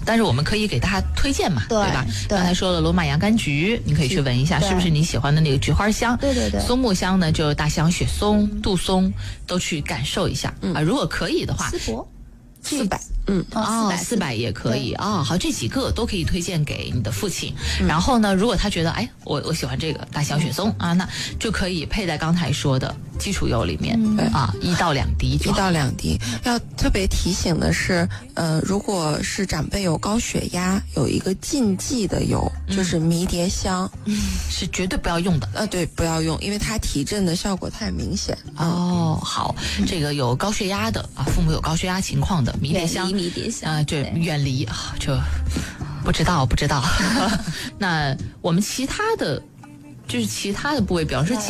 但是我们可以给大家推荐嘛，对吧？刚才说了罗马洋甘菊，你可以去闻一下，是不是你喜欢的那个菊花香？ 对。 松木香呢，就大香、雪松、杜松都去感受一下啊。如果可以的话， 丝柏 400， 400也可以啊。好，这几个都可以推荐给你的父亲。然后呢，如果他觉得哎，我喜欢这个大香雪松啊，那就可以配在刚才说的基础油里面啊，1到2滴就好。 1到2滴。要特别提醒的是，如果是长辈有高血压，有一个禁忌的油，就是迷迭香， 是绝对不要用的。 对，不要用，因为它提振的效果太明显。 好，这个有高血压的啊，父母有高血压情况的迷迭香，这远离啊，这不知道。那我们其他的部位，比方说